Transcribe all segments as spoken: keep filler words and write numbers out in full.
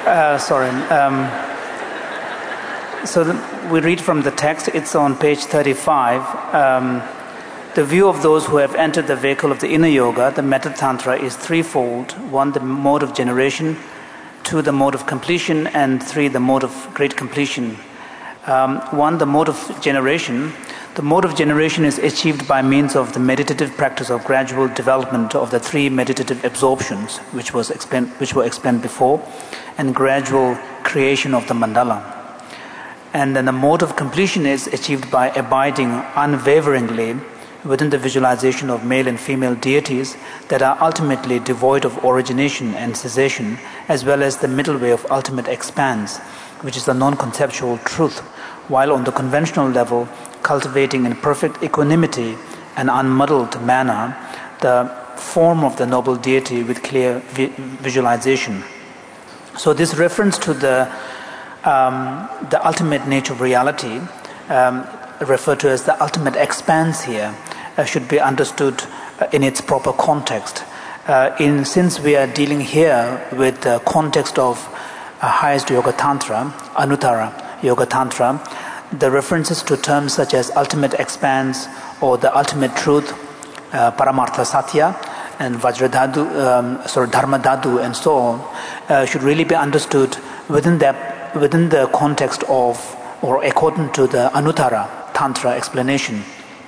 Uh, sorry. Um, so the, we read from the text. It's on page thirty-five. Um, the view of those who have entered the vehicle of the inner yoga, the metta tantra, is threefold. One, the mode of generation. Two, the mode of completion. And three, the mode of great completion. Um, one, the mode of generation. The mode of generation is achieved by means of the meditative practice of gradual development of the three meditative absorptions, which was explained, which were explained before, and gradual creation of the mandala. And then the mode of completion is achieved by abiding unwaveringly within the visualization of male and female deities that are ultimately devoid of origination and cessation, as well as the middle way of ultimate expanse, which is the non-conceptual truth, while on the conventional level cultivating in perfect equanimity and unmuddled manner the form of the noble deity with clear vi- visualization. So this reference to the um, the ultimate nature of reality, um, referred to as the ultimate expanse here, uh, should be understood uh, in its proper context. Uh, in since we are dealing here with the context of uh, highest yoga tantra, Anuttara yoga tantra, the references to terms such as ultimate expanse or the ultimate truth, uh, Paramartha Satya, and Vajradhatu, um, sorry, Dharmadhatu, and so on, uh, should really be understood within that, within the context of, or according to the Anuttara Tantra explanation.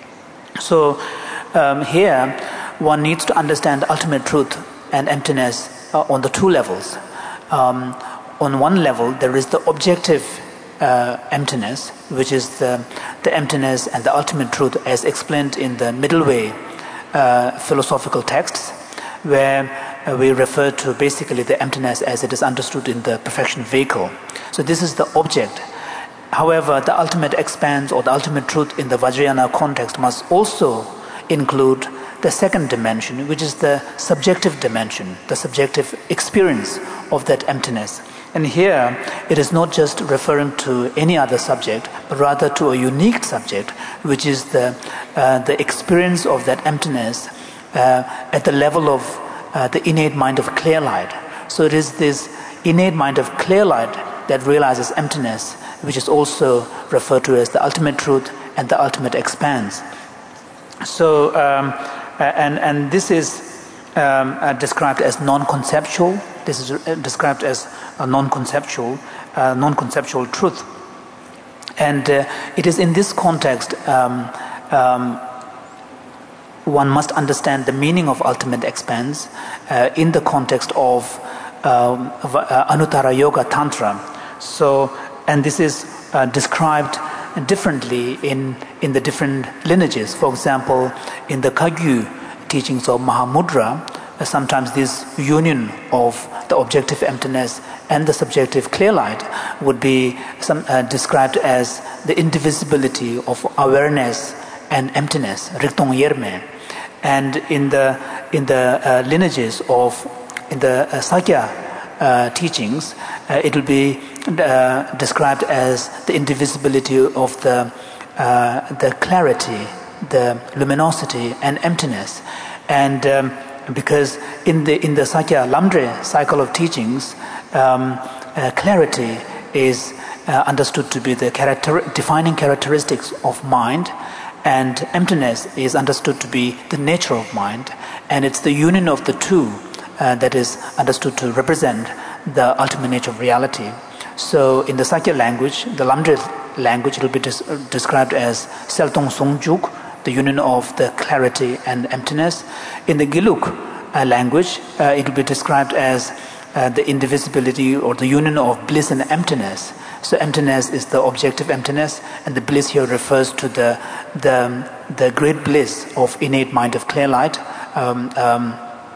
So um, here, one needs to understand ultimate truth and emptiness uh, on the two levels. Um, on one level, there is the objective Uh, emptiness, which is the, the emptiness and the ultimate truth as explained in the middle way uh, philosophical texts, where uh, we refer to basically the emptiness as it is understood in the perfection vehicle. So this is the object. However, the ultimate expanse or the ultimate truth in the Vajrayana context must also include the second dimension, which is the subjective dimension, the subjective experience of that emptiness. And here, it is not just referring to any other subject, but rather to a unique subject, which is the uh, the experience of that emptiness uh, at the level of uh, the innate mind of clear light. So it is this innate mind of clear light that realizes emptiness, which is also referred to as the ultimate truth and the ultimate expanse. So, um, and and this is um, uh, described as non-conceptual. This is uh, described as a non-conceptual, uh, non-conceptual truth, and uh, it is in this context um, um, one must understand the meaning of ultimate expanse uh, in the context of um, uh, Anuttara Yoga Tantra. So, and this is uh, described differently in in the different lineages. For example, in the Kagyu teachings of Mahamudra, uh, sometimes this union of the objective emptiness and the subjective clear light would be some, uh, described as the indivisibility of awareness and emptiness, Riktong Yerme. And in the in the uh, lineages of in the uh, Sakya uh, teachings, uh, it will be uh, described as the indivisibility of the uh, the clarity, the luminosity, and emptiness. And um, because in the in the Sakya Lamdre cycle of teachings, um, uh, clarity is uh, understood to be the character defining characteristics of mind, and emptiness is understood to be the nature of mind, and it's the union of the two uh, that is understood to represent the ultimate nature of reality. So in the Sakya language, the Lamdre language, it will be des- described as Seltong Songjuk, the union of the clarity and emptiness. In the Giluk uh, language, uh, it will be described as uh, the indivisibility or the union of bliss and emptiness. So emptiness is the objective emptiness, and the bliss here refers to the the, the great bliss of innate mind of clear light. Um, um,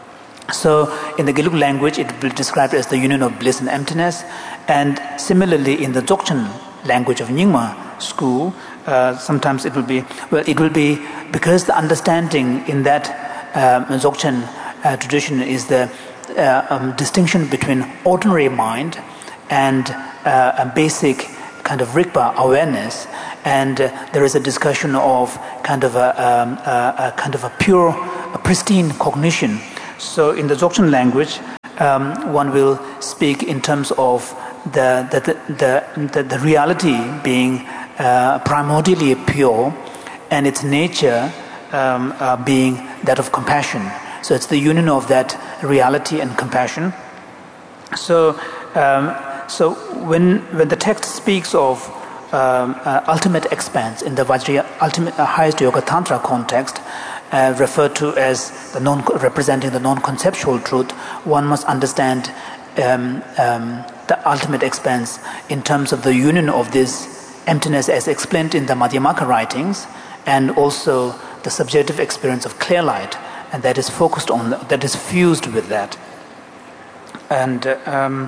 so in the Giluk language, it will be described as the union of bliss and emptiness. And similarly, in the Dzogchen language of Nyingma school, uh, sometimes it will be, well, it will be because the understanding in that um, Dzogchen uh, tradition is the uh, um, distinction between ordinary mind and uh, a basic kind of Rigpa awareness, and uh, there is a discussion of kind of a, um, a, a kind of a pure, a pristine cognition. So in the Dzogchen language, um, one will speak in terms of the the the, the, the reality being uh, primordially pure, and its nature um, uh, being that of compassion. So it's the union of that reality and compassion. So, um, so when when the text speaks of um, uh, ultimate expanse in the Vajra, ultimate uh, highest Yoga Tantra context, uh, referred to as the non representing the non-conceptual truth, one must understand um, um, the ultimate expanse in terms of the union of this emptiness as explained in the Madhyamaka writings, and also the subjective experience of clear light, and that is focused on, that is fused with that. And um,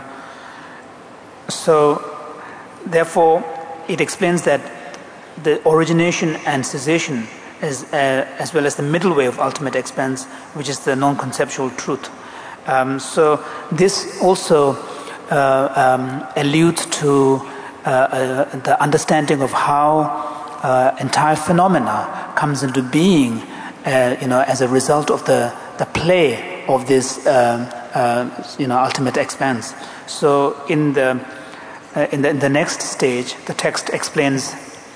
so, therefore, it explains that the origination and cessation, is, uh, as well as the middle way of ultimate expanse, which is the non-conceptual truth. Um, so, this also uh, um, alludes to uh, uh, the understanding of how uh, entire phenomena comes into being, uh, you know, as a result of the the play of this, um, uh, you know, ultimate expanse. So, in the uh, in the in the next stage, the text explains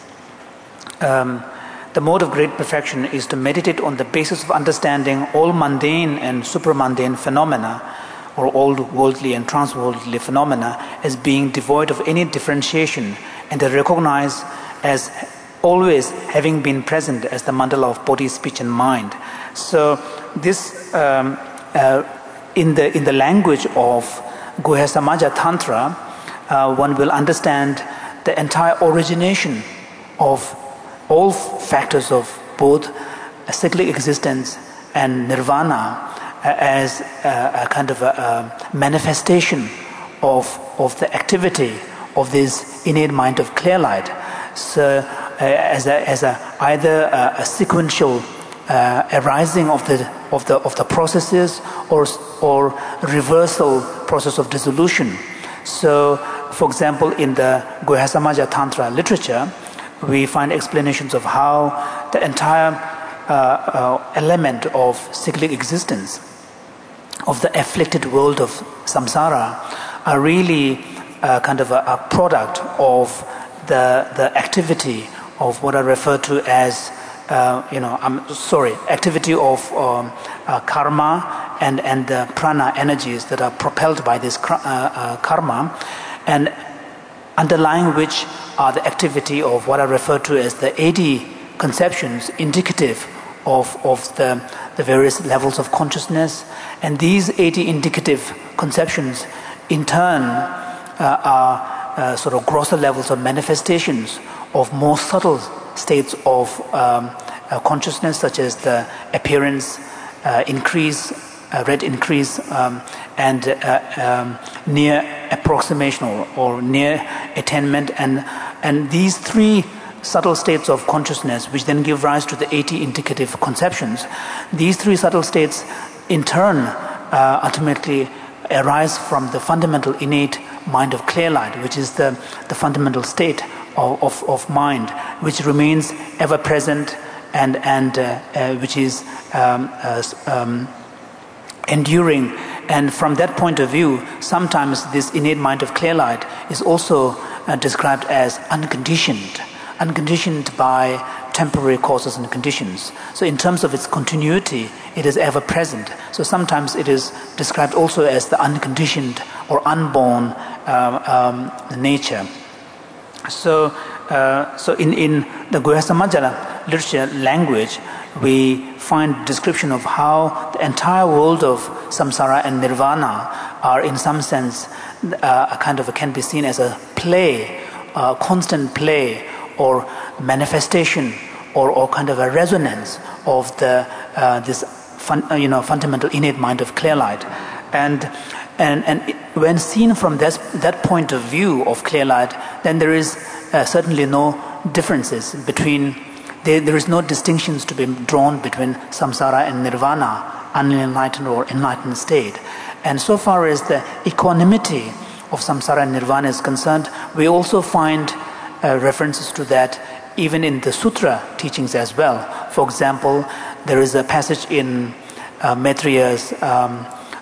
um, the mode of great perfection is to meditate on the basis of understanding all mundane and supramundane phenomena, or all worldly and transworldly phenomena, as being devoid of any differentiation, and to recognize as always having been present as the mandala of body, speech, and mind. So, this um, uh, in the in the language of Guhya Samaja Tantra, uh, one will understand the entire origination of all factors of both cyclic existence and nirvana uh, as a, a kind of a, a manifestation of of the activity of this innate mind of clear light. So, uh, as a as a either a, a sequential uh, arising of the of the of the processes, or or reversal process of dissolution. So, for example, in the Guhya Samaja Tantra literature, we find explanations of how the entire uh, uh, element of cyclic existence, of the afflicted world of samsara, are really uh, kind of a, a product of the the activity of what I refer to as uh, you know I'm sorry activity of um, uh, karma and and the prana energies that are propelled by this uh, uh, karma, and underlying which are the activity of what I refer to as the eighty conceptions indicative of of the the various levels of consciousness, and these eighty indicative conceptions in turn uh, are uh, sort of grosser levels of manifestations of more subtle states of um, uh, consciousness, such as the appearance uh, increase, uh, red increase, um, and uh, um, near approximation or, or near attainment, and and these three subtle states of consciousness, which then give rise to the eighty indicative conceptions. These three subtle states, in turn, uh, ultimately arise from the fundamental innate mind of clear light, which is the, the fundamental state of, of, of mind, which remains ever present and and uh, uh, which is um, uh, um, enduring. And from that point of view, sometimes this innate mind of clear light is also uh, described as unconditioned, unconditioned by temporary causes and conditions. So in terms of its continuity, it is ever present. So sometimes it is described also as the unconditioned or unborn um, um, nature. So, uh, so in, in the Guhya Samaja literature language, we find description of how the entire world of samsara and nirvana are, in some sense, uh, a kind of a, can be seen as a play, a constant play, or manifestation, or, or kind of a resonance of the uh, this fun, uh, you know fundamental innate mind of clear light, and and and it, when seen from this that point of view of clear light, then there is uh, certainly no differences between. There, there is no distinctions to be drawn between samsara and nirvana, unenlightened or enlightened state. And so far as the equanimity of samsara and nirvana is concerned, we also find uh, references to that even in the sutra teachings as well. For example, there is a passage in uh, Maitreya's um,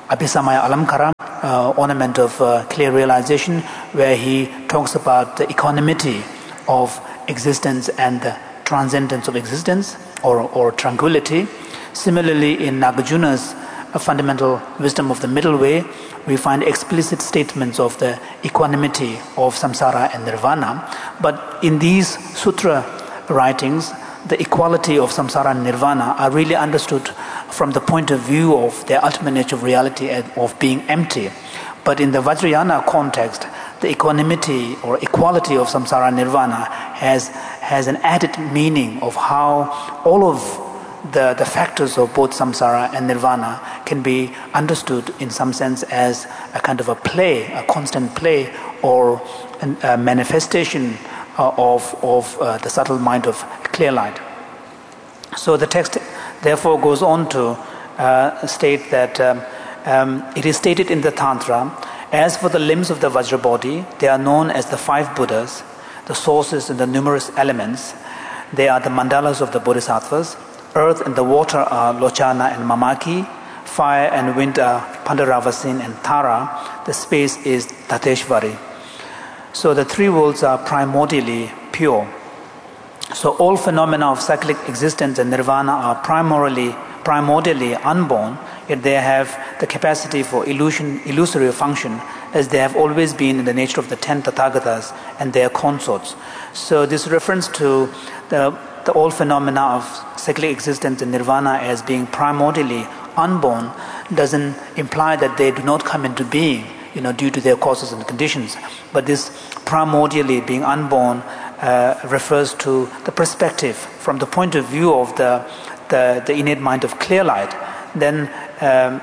Abhisamaya Alamkara, uh, ornament of uh, clear realization, where he talks about the equanimity of existence and the transcendence of existence, or, or tranquility. Similarly, in Nagarjuna's uh, fundamental wisdom of the middle way, we find explicit statements of the equanimity of samsara and nirvana. But in these sutra writings, the equality of samsara and nirvana are really understood from the point of view of their ultimate nature of reality and of being empty. But in the Vajrayana context, the equanimity or equality of samsara and nirvana has, has an added meaning of how all of the, the factors of both samsara and nirvana can be understood in some sense as a kind of a play, a constant play, or a manifestation uh, of, of uh, the subtle mind of clear light. So the text therefore goes on to uh, state that um, um, it is stated in the Tantra, as for the limbs of the Vajra body, they are known as the five Buddhas, the sources and the numerous elements. They are the mandalas of the Bodhisattvas. Earth and the water are Lochana and Mamaki. Fire and wind are Pandaravasin and Tara. The space is Tateshvari. So the three worlds are primordially pure. So all phenomena of cyclic existence and nirvana are primarily, primordially unborn, yet they have the capacity for illusion, illusory function, as they have always been in the nature of the ten Tathagatas and their consorts. So this reference to the, the all phenomena of cyclic existence and nirvana as being primordially unborn doesn't imply that they do not come into being, you know, due to their causes and conditions. But this primordially being unborn uh, refers to the perspective from the point of view of the the, the innate mind of clear light. Then, um,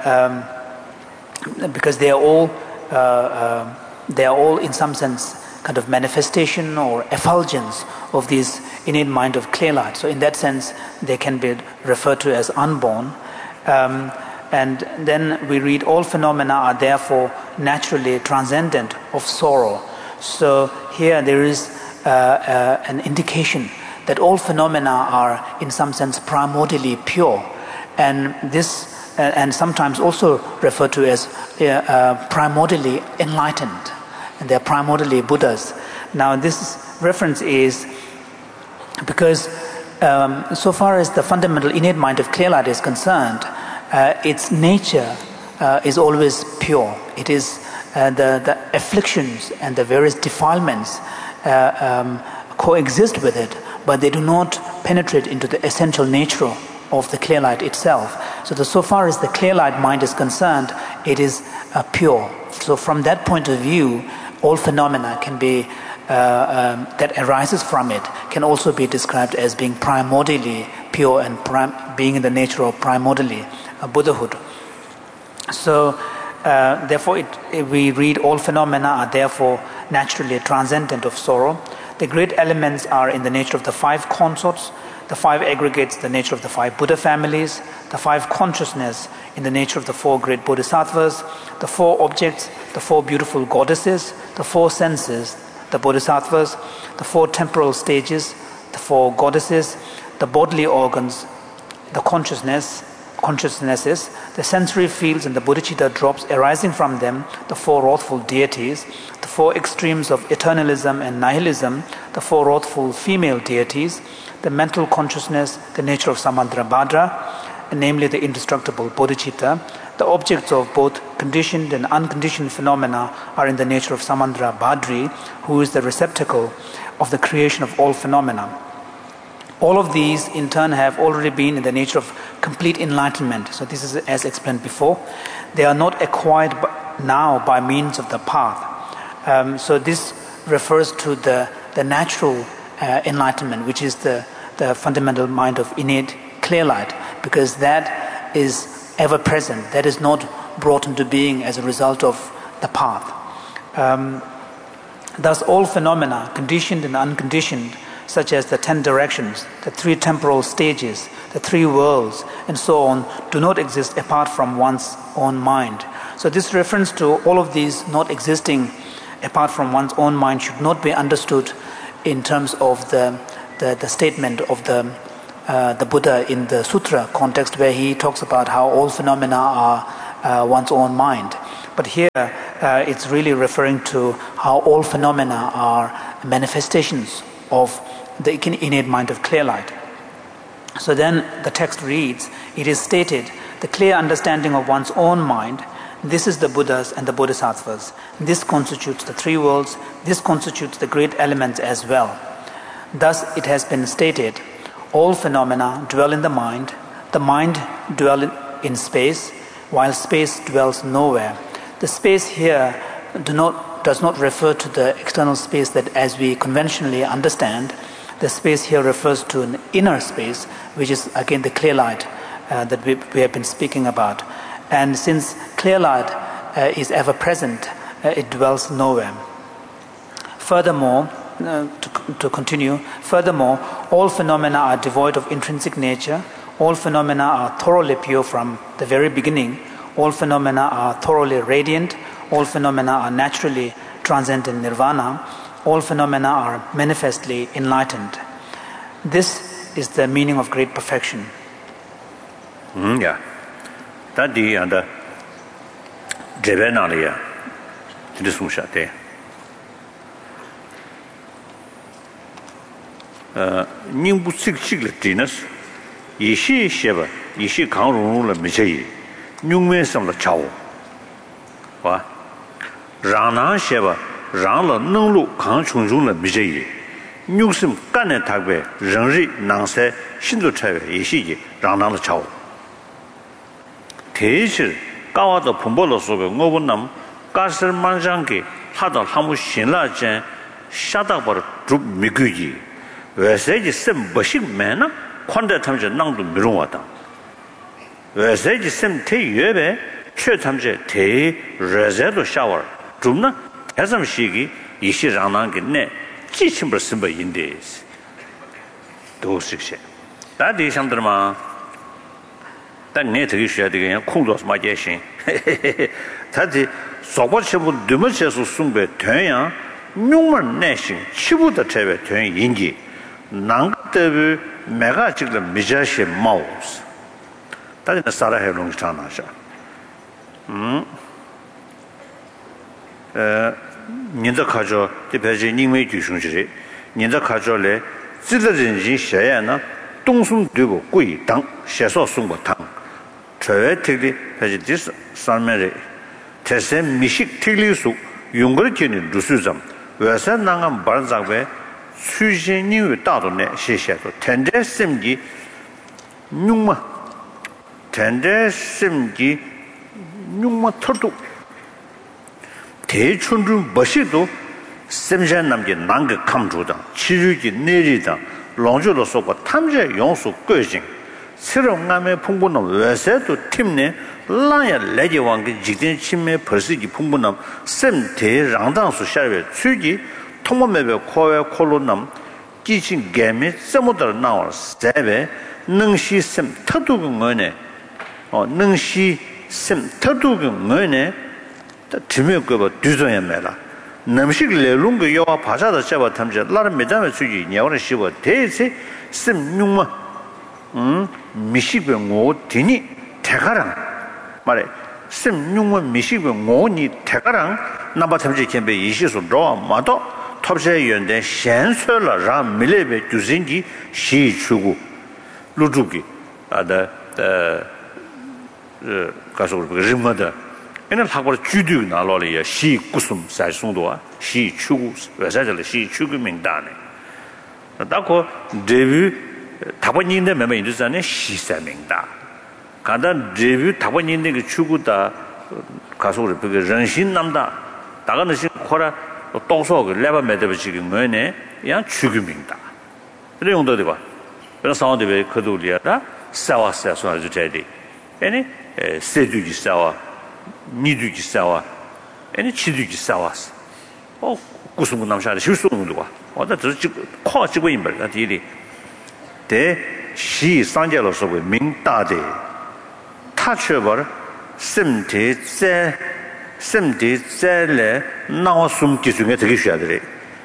um, because they are all uh, uh, they are all in some sense kind of manifestation or effulgence of this innate mind of clear light. So in that sense, they can be referred to as unborn. Um, and then we read, all phenomena are therefore naturally transcendent of sorrow. So here there is uh, uh, an indication that all phenomena are in some sense primordially pure. And this, uh, and sometimes also referred to as uh, uh, primordially enlightened. And they're primordially Buddhas. Now this reference is because um, so far as the fundamental innate mind of clear light is concerned, uh, its nature uh, is always pure. It is uh, the, the afflictions and the various defilements uh, um, coexist with it, but they do not penetrate into the essential nature of the clear light itself. So the, so far as the clear light mind is concerned, it is uh, pure. So from that point of view, all phenomena can be uh, um, that arises from it can also be described as being primordially pure and prim- being in the nature of primordially uh, Buddhahood. So uh, therefore it, it, we read all phenomena are therefore naturally transcendent of sorrow. The great elements are in the nature of the five consorts, the five aggregates, the nature of the five Buddha families, the five consciousness in the nature of the four great bodhisattvas, the four objects, the four beautiful goddesses, the four senses, the bodhisattvas, the four temporal stages, the four goddesses, the bodily organs, the consciousness, consciousnesses, the sensory fields and the bodhicitta drops arising from them, the four wrathful deities, the four extremes of eternalism and nihilism, the four wrathful female deities, the mental consciousness, the nature of Samandra Bhadra, namely the indestructible bodhicitta. The objects of both conditioned and unconditioned phenomena are in the nature of Samandra Bhadri, who is the receptacle of the creation of all phenomena. All of these in turn have already been in the nature of complete enlightenment. So this is as explained before. They are not acquired now by means of the path. Um, so this refers to the, the natural uh, enlightenment, which is the, the fundamental mind of innate clear light, because that is ever present, that is not brought into being as a result of the path. Um, thus all phenomena, conditioned and unconditioned, such as the ten directions, the three temporal stages, the three worlds, and so on, do not exist apart from one's own mind. So this reference to all of these not existing apart from one's own mind should not be understood in terms of the, the, the statement of the Uh, the Buddha in the sutra context, where he talks about how all phenomena are uh, one's own mind. But here uh, it's really referring to how all phenomena are manifestations of the innate mind of clear light. So then the text reads, it is stated, the clear understanding of one's own mind, this is the Buddhas and the Bodhisattvas. This constitutes the three worlds, this constitutes the great elements as well. Thus it has been stated, all phenomena dwell in the mind, the mind dwells in space, while space dwells nowhere. The space here do not, does not refer to the external space that as we conventionally understand. The space here refers to an inner space, which is again the clear light uh, that we, we have been speaking about. And since clear light uh, is ever present, uh, it dwells nowhere. Furthermore, uh, to, to continue, furthermore, all phenomena are devoid of intrinsic nature. All phenomena are thoroughly pure from the very beginning. All phenomena are thoroughly radiant. All phenomena are naturally transcendent nirvana. All phenomena are manifestly enlightened. This is the meaning of great perfection. Mm, yeah. That the and the Jevenalia, this was shot there. Uh, Nimbu six chiclet genus, Yishi Sheva, Yishi Kang la Michei, Nungme some la Chow. What? Rana Sheva. Rang la nung lu kang chung chung la mi zhe yi. Nyung sim gan ne tak bei, ren ri nang sai, xin zu chai bei, yi xi yi, rang nang la chao. Te yi shi, ga wa de pong bo lo su ge, ngo bu nam, ga shi man zhang ge, ha da ha mu xin la jian, sha da ba zhu mi gu yi. Wei sai ji sim bo xing me na, kwan de tam zhe nang du mi rong wa dang. Wei sai ji sim te yue bei, che tam zhe te re zai du sha war, zhu na, 해삼 시기 이시랑난 게네 지침을 쓴바 인데스 도식세 다디 상들마 단네 되게 쉬어야 되게 콩도스 마제신 다디 소고치부 드머셔서 숨베 되야 뉴먼 내신 치부더 제베 되 인지 난데베 메가 지금 미자시 마우스 다디나 사라해 롱스타나샤 음 어 ninza kajo de peje ningmei ju shung ji ninza kajo le zi de ren jin xie yan na dong sung de bo gui dang xie so sung bo tang chue te de peje dis san me re te se mi shik te li su yong ge ji ni lu su zam we san nang am ban zang be su jin ni yu da do ne xie xie do ten de sim ji nyung ma ten de sim ji nyung ma thor du 대춘중 버시도 샘전 남게 난게 감주다 치유지 내리다 롱주로 속고 탐제 용수 꾀징 새로운 남의 풍부는 외세도 팀내 라야 레지왕게 직진 침매 벌스기 풍부는 샘 대랑당수 샤베 추기 통모매베 코에 콜로남 지친 게미 샘모들 나와 세베 능시 샘 터두근 거네 어 능시 샘 터두근 거네 지명거 뒤져야 매라 남식 레룽거 요와 바자다 잡아 탐제 라르 메자메 수기 냐오는 시버 대세 심6마 음 미식베 오 디니 대가랑 말에 심6마 미식베 오니 대가랑 나바 탐제 캠베 이시소 로 마도 탑세 연대 셴설라 라 밀레베 주진기 시추고 루주기 아다 어 가서 그 림마다 에는 학벌 주도 나로리야 시 구숨 사송도와 시 추구 외사절 시 추구 명단에 다고 데뷔 다번인데 매매 인도산에 시사 명단 간단 데뷔 다번인데 그 추구다 가서를 그人心 남다 다가는 시 코라 동서 그 레바 매듭 지금 뭐네 야 추구 명단 그래 용도 되고 그래서 상황도 왜 그도리야다 싸와서 소아주 제디 에네 세두지 싸와 니두기 싸와 아니 치두기 싸와스 어 무슨 분 남샤를 실수는 누가 어다 저 코 찍고 임벌 같이 대시 상제로서 명다대 타쳐버 심대제 심대제래 나왔음 기준에 되게 쉬어야 돼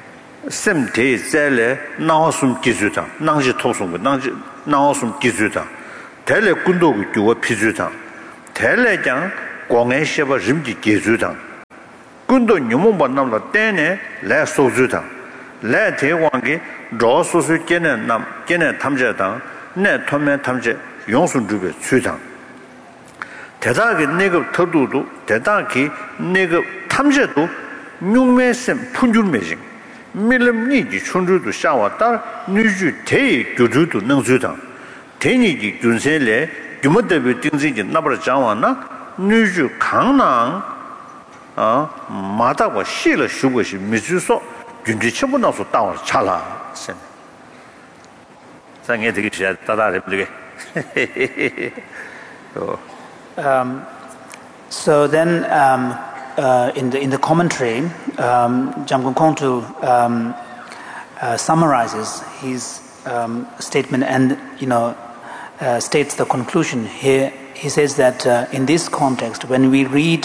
심대제래 나왔음 기준다 낭지 토송고 낭지 나왔음 기준다 대래 군도고 교와 피주다 대래장 공에 셔버 림지 계주당 군도 뉴몬바 남라 때네 래 소주당 래 대왕게 로소수 깨는 남 깨는 탐제당 내 토면 탐제 용순 주베 주당 대다게 내가 터두도 대다기 내가 탐제도 뉴메셈 푼줄매징 밀름니지 춘주도 샤와다 뉴주 대의 교주도 능주당 대니기 균세레 규모대비 띵지기 나버려 장와나 뉴주 강낭 아 마다고 시를 쉬고시 미주소 균지 처분나서 따와 차라 선 상에 되게 잘 따라래 되게 um so then um uh, in the in the commentary um Jamgon Kongtu um uh, summarizes his um statement and you know uh, states the conclusion here. He says that uh, in this context, when we read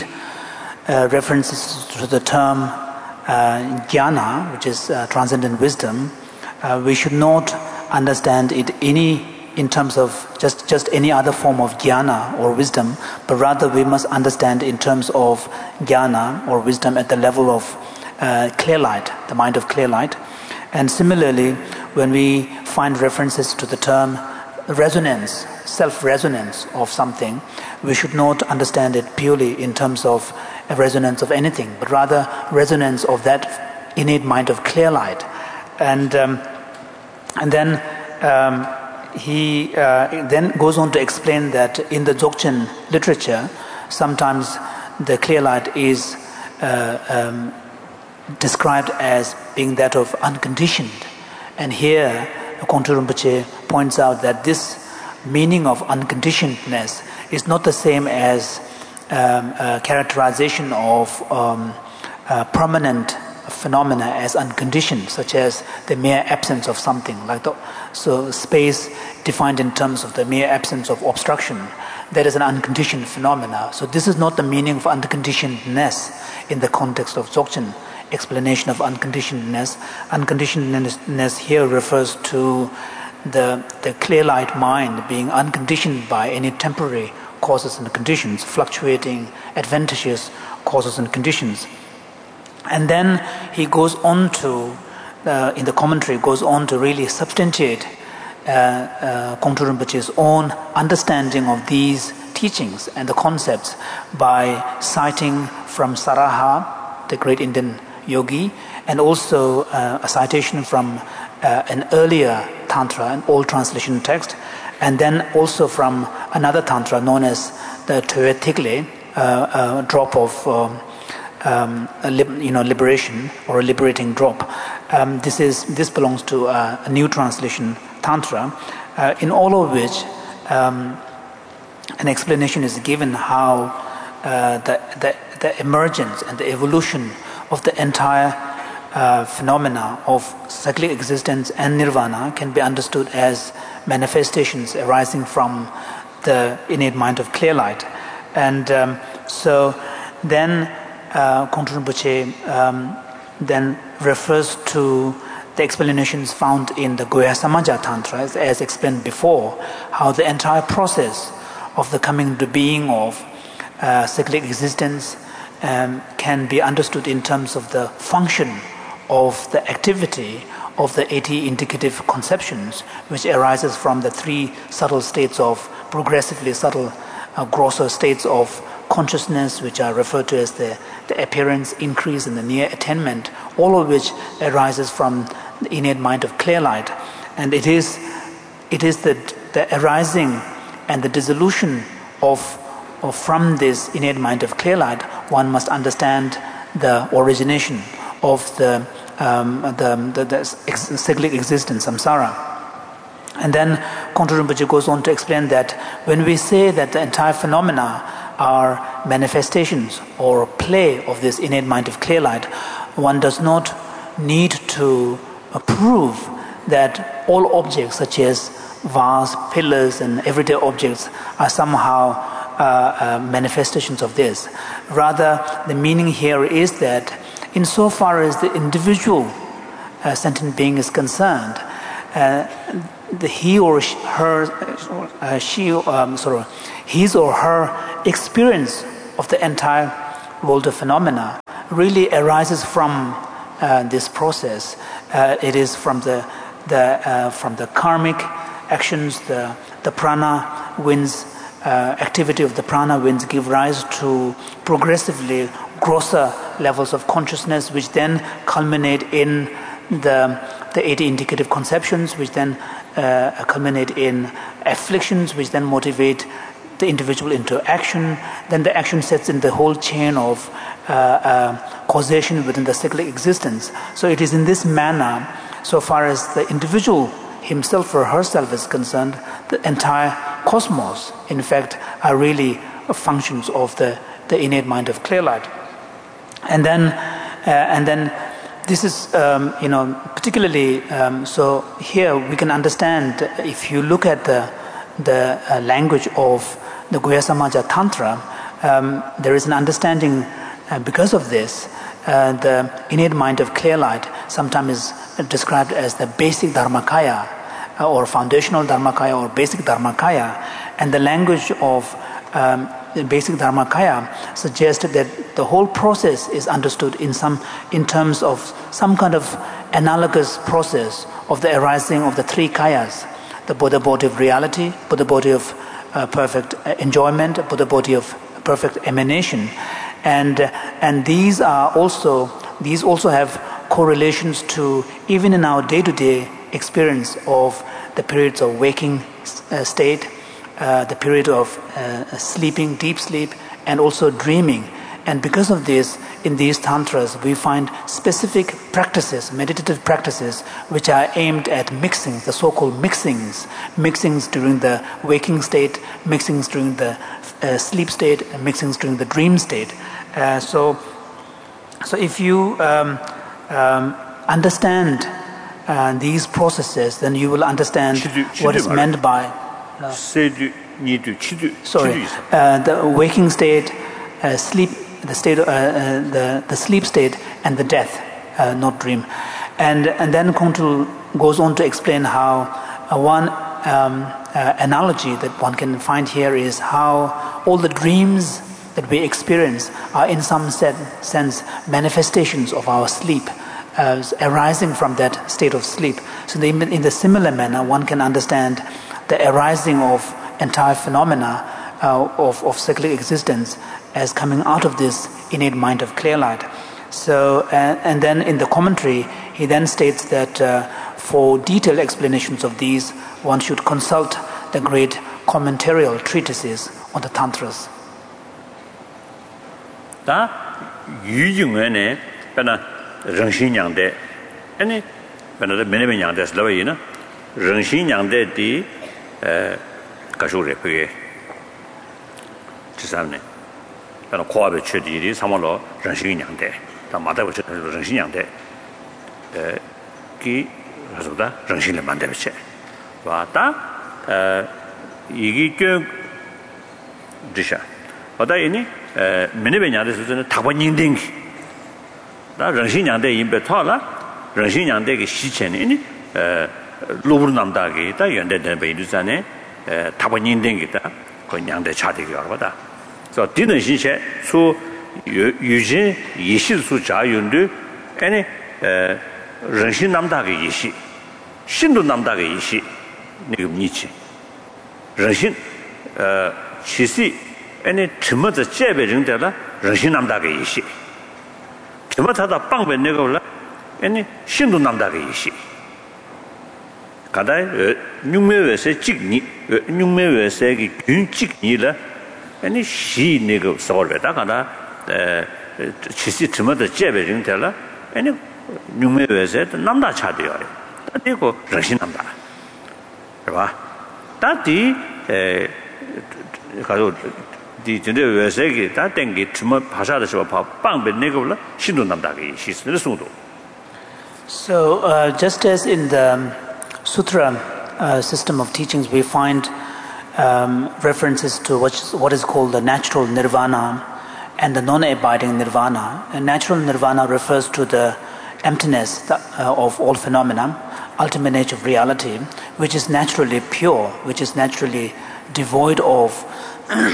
uh, references to the term uh, jnana, which is uh, transcendent wisdom, uh, we should not understand it any in terms of just, just any other form of jnana or wisdom, but rather we must understand in terms of jnana or wisdom at the level of uh, clear light, the mind of clear light. And similarly, when we find references to the term resonance, self-resonance of something, we should not understand it purely in terms of a resonance of anything, but rather resonance of that innate mind of clear light. And um, and then um, he uh, then goes on to explain that in the Dzogchen literature, sometimes the clear light is uh, um, described as being that of unconditioned. And here, Kongtrul Rinpoche points out that this meaning of unconditionedness is not the same as um, a characterization of um, uh, permanent phenomena as unconditioned, such as the mere absence of something. Like the, so, space defined in terms of the mere absence of obstruction, that is an unconditioned phenomena. So, this is not the meaning of unconditionedness in the context of Dzogchen explanation of unconditionedness. Unconditionedness here refers to the the clear light mind being unconditioned by any temporary causes and conditions, fluctuating, adventitious causes and conditions. And then he goes on to, uh, in the commentary, goes on to really substantiate uh, uh, Kongtrul Rinpoche's own understanding of these teachings and the concepts by citing from Saraha, the great Indian yogi, and also uh, a citation from uh, an earlier tantra, an old translation text, and then also from another tantra known as the Toye Tigle, uh, a drop of um, um, a lib- you know liberation or a liberating drop. Um, this is this belongs to uh, a new translation tantra, uh, in all of which um, an explanation is given how uh, the, the the emergence and the evolution of the entire uh, phenomena of cyclic existence and nirvana can be understood as manifestations arising from the innate mind of clear light. And um, so then uh, Kongtrul Rinpoche um, then refers to the explanations found in the Goya Samaja Tantra, as, as explained before, how the entire process of the coming into being of uh, cyclic existence Um, can be understood in terms of the function of the activity of the eighty indicative conceptions, which arises from the three subtle states of progressively subtle, uh, grosser states of consciousness, which are referred to as the, the appearance, increase, and the near attainment, all of which arises from the innate mind of clear light. And it is it is the, the arising and the dissolution of or from this innate mind of clear light, one must understand the origination of the um, the, the, the cyclic existence, samsara. And then Kongtrul Rinpoche goes on to explain that when we say that the entire phenomena are manifestations or play of this innate mind of clear light, one does not need to prove that all objects such as vase, pillars, and everyday objects are somehow Uh, uh, manifestations of this. Rather, the meaning here is that insofar as the individual uh, sentient being is concerned, uh, the he or her, uh, she, um, sorry, his or her experience of the entire world of phenomena really arises from uh, this process. Uh, it is from the the uh, from the karmic actions, the the prana winds, uh, activity of the prana winds give rise to progressively grosser levels of consciousness, which then culminate in the the eighty indicative conceptions, which then uh, culminate in afflictions, which then motivate the individual into action. Then the action sets in the whole chain of uh, uh, causation within the cyclic existence. So it is in this manner, so far as the individual himself or herself is concerned, the entire cosmos, in fact, are really functions of the, the innate mind of clear light. And then, uh, and then this is, um, you know, particularly, um, so here we can understand, if you look at the, the uh, language of the Guhya Samaja Tantra, um, there is an understanding uh, because of this, uh, the innate mind of clear light sometimes is described as the basic Dharmakaya, uh, or foundational Dharmakaya, or basic Dharmakaya, and the language of um, the basic Dharmakaya suggested that the whole process is understood in some in terms of some kind of analogous process of the arising of the three kayas, the Buddha body of reality, Buddha body of uh, perfect enjoyment, Buddha body of perfect emanation, and uh, and these are also these also have correlations to even in our day-to-day experience of the periods of waking uh, state, uh, the period of uh, sleeping, deep sleep, and also dreaming. And because of this, in these tantras, we find specific practices, meditative practices, which are aimed at mixing, the so-called mixings, mixings during the waking state, mixings during the uh, sleep state, and mixings during the dream state. Uh, so, so if you um, um, understand uh, these processes, then you will understand what is meant by. Uh, sorry, uh, the waking state, uh, sleep. The state, uh, uh, the the sleep state, and the death, uh, not dream, and and then Kongtrul goes on to explain how uh, one um, uh, analogy that one can find here is how all the dreams that we experience are in some sense manifestations of our sleep, uh, arising from that state of sleep. So in the, in the similar manner, one can understand the arising of entire phenomena uh, of of cyclic existence as coming out of this innate mind of clear light. So, uh, and then in the commentary, he then states that uh, for detailed explanations of these, one should consult the great commentarial treatises on the Tantras. Da yu jingwe bana rengshin nyangde, ane bana mene mene nyangde slawa yina, rengshin nyangde di kashu repege, chisamne. 그러나 코압의 최딜이 삼월로 정신이냥데 다 마다고 정신이냥데 에기 그래서다 정신을 만들었지 와다 에 이게 그 디샤 와다 이니 에 미네베냐데서는 다번인딩 다 정신이냥데 임베 타라 정신이냥데게 시체니 에 로브르남다게 다 연대된 베이두산에 에 다번인딩이다 그 냥데 차대기 알아봐다 So, dinan xinxe su yujin yishi su jia yundu ane renshin namda ge yishi shindu namda ge yishi niga nichi renshin qisi ane chima za jebe ringde la renshin namda ge yishi chima tada bangbe niga wala ane shindu namda ge yishi kada nyungme wese jikni nyungme wese ge gyun jikni la 아니 시 네고 서버다 가다 에 치시 쯤어도 제베링 될라 아니 뉴메베세 남다 차대요 그리고 러시 남다 봐 다디 에 가도 디 진짜 왜세기 다 땡기 쯤어 파샤르서 봐 빵베 네고라 신도 남다기 시스는 수도. So uh, just as in the sutra uh, system of teachings we find Um, references to what's, what is called the natural nirvana and the non-abiding nirvana. And natural nirvana refers to the emptiness that, uh, of all phenomena, ultimate nature of reality, which is naturally pure, which is naturally devoid of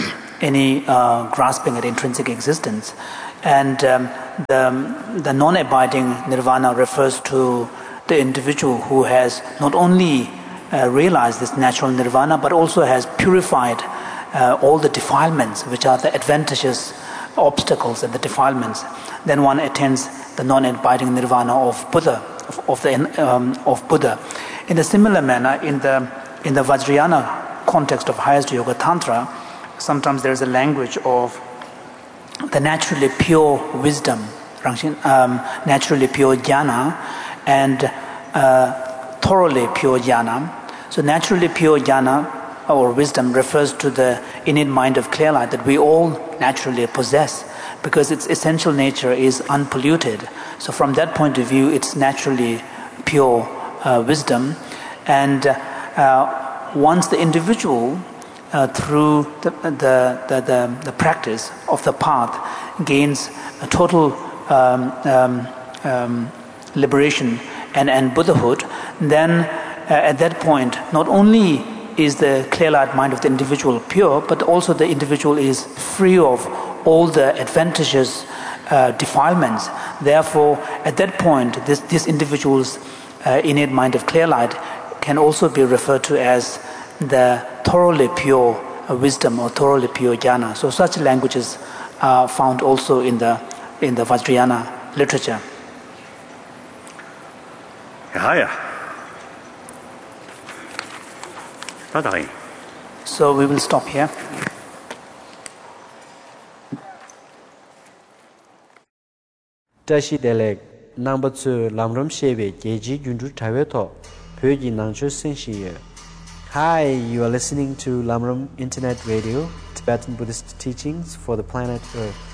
any uh, grasping at intrinsic existence. And um, the, the non-abiding nirvana refers to the individual who has not only uh, realized this natural nirvana, but also has purified uh, all the defilements, which are the adventitious obstacles and the defilements. Then one attains the non-abiding nirvana of Buddha, of, of the um, of Buddha. In a similar manner, in the in the Vajrayana context of highest yoga tantra, sometimes there is a language of the naturally pure wisdom, um, naturally pure jnana, and uh, thoroughly pure jnana. So naturally pure jnana or wisdom refers to the innate mind of clear light that we all naturally possess, because its essential nature is unpolluted. So from that point of view, it's naturally pure uh, wisdom. And uh, once the individual, uh, through the the, the the the practice of the path, gains a total um, um, um, liberation and, and Buddhahood, then uh, at that point, not only is the clear light mind of the individual pure, but also the individual is free of all the adventitious uh, defilements. Therefore, at that point, this, this individual's uh, innate mind of clear light can also be referred to as the thoroughly pure uh, wisdom or thoroughly pure jnana. So such languages are found also in the in the Vajrayana literature. Yeah, yeah. So we will stop here. Tashi Delek number two Lamram Shebe Geji Jundu Taveto Pyoji Nangcho Senshiye. Hi, you are listening to Lamram Internet Radio, Tibetan Buddhist teachings for the planet Earth.